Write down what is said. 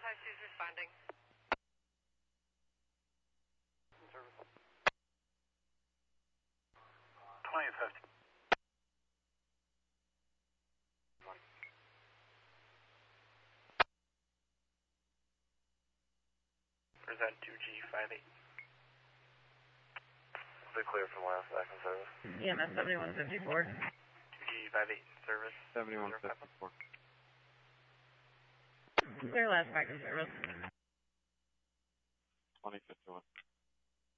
2's responding. Service. 2050. Present 2G58. Is it clear from last back in service? EMS 7154. 2G58 service. 7154. Clear last back in service. 2051.